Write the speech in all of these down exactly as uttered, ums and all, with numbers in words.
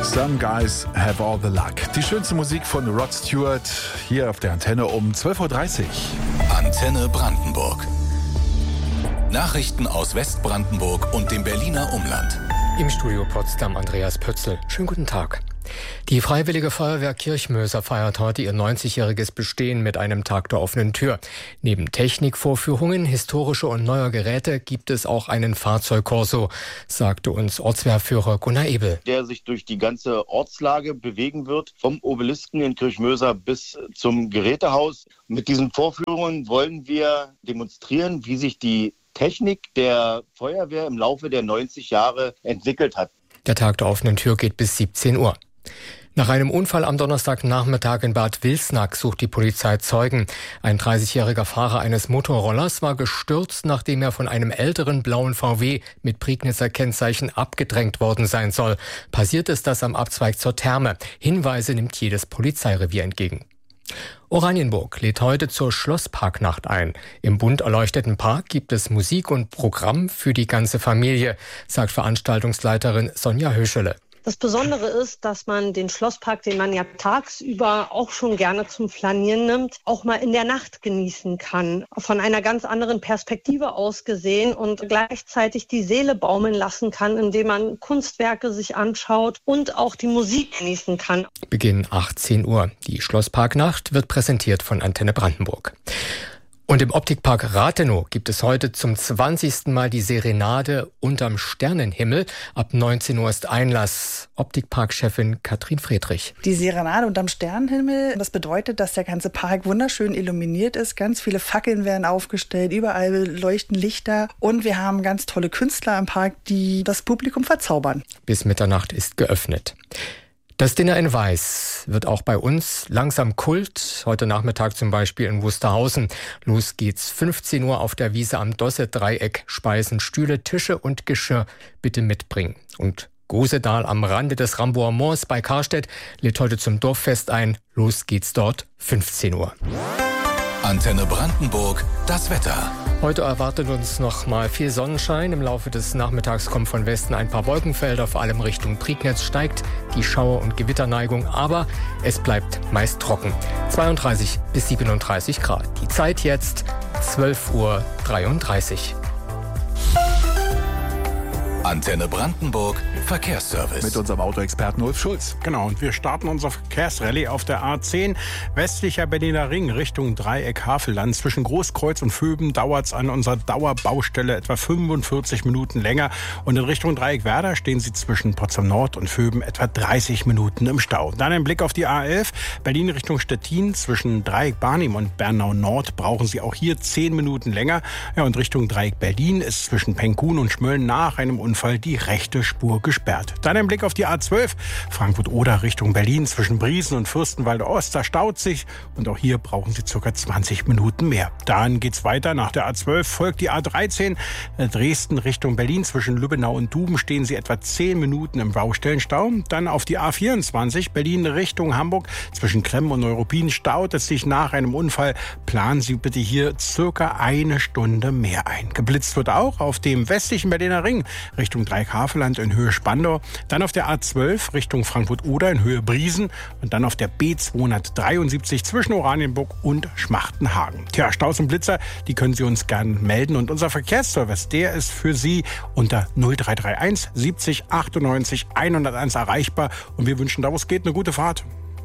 Some guys have all the luck. Die schönste Musik von Rod Stewart hier auf der Antenne um zwölf Uhr dreißig. Antenne Brandenburg. Nachrichten aus Westbrandenburg und dem Berliner Umland. Im Studio Potsdam Andreas Pötzl. Schönen guten Tag. Die Freiwillige Feuerwehr Kirchmöser feiert heute ihr neunzigjähriges Bestehen mit einem Tag der offenen Tür. Neben Technikvorführungen, historische und neuer Geräte gibt es auch einen Fahrzeugkorso, sagte uns Ortswehrführer Gunnar Ebel. Der sich durch die ganze Ortslage bewegen wird, vom Obelisken in Kirchmöser bis zum Gerätehaus. Mit diesen Vorführungen wollen wir demonstrieren, wie sich die Technik der Feuerwehr im Laufe der neunzig Jahre entwickelt hat. Der Tag der offenen Tür geht bis siebzehn Uhr. Nach einem Unfall am Donnerstagnachmittag in Bad Wilsnack sucht die Polizei Zeugen. Ein dreißigjähriger Fahrer eines Motorrollers war gestürzt, nachdem er von einem älteren blauen V W mit Prignitzer Kennzeichen abgedrängt worden sein soll. Passiert ist das am Abzweig zur Therme. Hinweise nimmt jedes Polizeirevier entgegen. Oranienburg lädt heute zur Schlossparknacht ein. Im bunt erleuchteten Park gibt es Musik und Programm für die ganze Familie, sagt Veranstaltungsleiterin Sonja Höschele. Das Besondere ist, dass man den Schlosspark, den man ja tagsüber auch schon gerne zum Flanieren nimmt, auch mal in der Nacht genießen kann. Von einer ganz anderen Perspektive aus gesehen und gleichzeitig die Seele baumeln lassen kann, indem man Kunstwerke sich anschaut und auch die Musik genießen kann. Beginn achtzehn Uhr. Die Schlossparknacht wird präsentiert von Antenne Brandenburg. Und im Optikpark Rathenow gibt es heute zum zwanzigsten Mal die Serenade unterm Sternenhimmel. Ab neunzehn Uhr ist Einlass. Optikpark-Chefin Katrin Friedrich. Die Serenade unterm Sternenhimmel, das bedeutet, dass der ganze Park wunderschön illuminiert ist. Ganz viele Fackeln werden aufgestellt, überall leuchten Lichter. Und wir haben ganz tolle Künstler im Park, die das Publikum verzaubern. Bis Mitternacht ist geöffnet. Das Dinner in Weiß wird auch bei uns langsam Kult. Heute Nachmittag zum Beispiel in Wusterhausen. Los geht's fünfzehn Uhr auf der Wiese am Dosse-Dreieck. Speisen, Stühle, Tische und Geschirr bitte mitbringen. Und Gosedahl am Rande des Ramboer Moors bei Karstedt lädt heute zum Dorffest ein. Los geht's dort fünfzehn Uhr. Antenne Brandenburg, das Wetter. Heute erwartet uns noch mal viel Sonnenschein. Im Laufe des Nachmittags kommen von Westen ein paar Wolkenfelder, vor allem Richtung Prignitz steigt die Schauer- und Gewitterneigung, aber es bleibt meist trocken. zweiunddreißig bis siebenunddreißig Grad. Die Zeit jetzt zwölf Uhr dreiunddreißig. Antenne Brandenburg, Verkehrsservice. Mit unserem Autoexperten Ulf Schulz. Genau, und wir starten unser Verkehrsrallye auf der A zehn. Westlicher Berliner Ring Richtung Dreieck Havelland. Zwischen Großkreuz und Vöben dauert es an unserer Dauerbaustelle etwa fünfundvierzig Minuten länger. Und in Richtung Dreieck Werder stehen Sie zwischen Potsdam Nord und Vöben etwa dreißig Minuten im Stau. Dann ein Blick auf die A elf. Berlin Richtung Stettin. Zwischen Dreieck Barnim und Bernau Nord brauchen Sie auch hier zehn Minuten länger. Ja, und Richtung Dreieck Berlin ist zwischen Penkun und Schmölln nach einem Unfall die rechte Spur gesperrt. Dann ein Blick auf die A zwölf, Frankfurt-Oder Richtung Berlin zwischen Briesen und Fürstenwalde Ost, da staut sich und auch hier brauchen Sie ca. zwanzig Minuten mehr. Dann geht's weiter, nach der A zwölf folgt die A dreizehn, Dresden Richtung Berlin zwischen Lübbenau und Duben stehen Sie etwa zehn Minuten im Baustellenstau. Dann auf die A vierundzwanzig, Berlin Richtung Hamburg zwischen Kremmen und Neuruppin staut es sich nach einem Unfall. Planen Sie bitte hier circa eine Stunde mehr ein. Geblitzt wird auch auf dem westlichen Berliner Ring Richtung Dreieck-Havelland in Höhe Spandau, dann auf der A zwölf Richtung Frankfurt-Oder in Höhe Briesen und dann auf der B zweihundertdreiundsiebzig zwischen Oranienburg und Schmachtenhagen. Tja, Staus und Blitzer, die können Sie uns gerne melden und unser Verkehrsservice, der ist für Sie unter null drei drei eins siebzig achtundneunzig hunderteins erreichbar und wir wünschen da, wo es geht, eine gute Fahrt.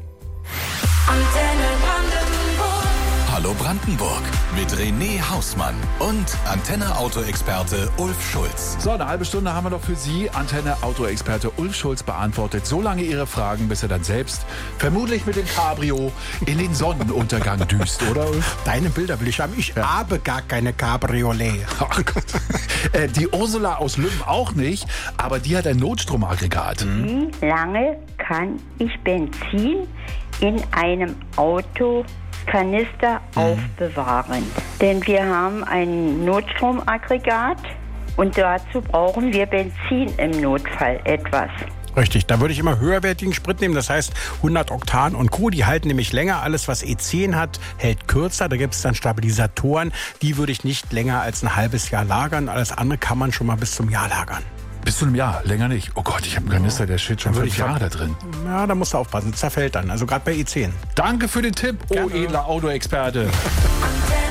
Antenne Brandenburg. Hallo Brandenburg mit René Hausmann und Antenne-Auto-Experte Ulf Schulz. So, eine halbe Stunde haben wir noch für Sie. Antenne-Auto-Experte Ulf Schulz beantwortet so lange Ihre Fragen, bis er dann selbst, vermutlich mit dem Cabrio, in den Sonnenuntergang düst, oder Ulf? Deine Bilder will ich haben. Ich ja. habe gar keine Cabriolet. Ach Gott. äh, die Ursula aus Lübben auch nicht, aber die hat ein Notstromaggregat. Wie lange kann ich Benzin in einem Auto Kanister mhm. aufbewahren? Denn wir haben ein Notstromaggregat und dazu brauchen wir Benzin im Notfall etwas. Richtig, da würde ich immer höherwertigen Sprit nehmen, das heißt hundert Oktan und Co. Die halten nämlich länger, alles was E zehn hat, hält kürzer, da gibt es dann Stabilisatoren, die würde ich nicht länger als ein halbes Jahr lagern, alles andere kann man schon mal bis zum Jahr lagern. Bis zu einem Jahr, länger nicht. Oh Gott, ich habe einen Kanister, der steht schon fünf Jahre da drin. Ja, da musst du aufpassen, zerfällt dann. Also gerade bei i zehn. Danke für den Tipp, oh edler Autoexperte.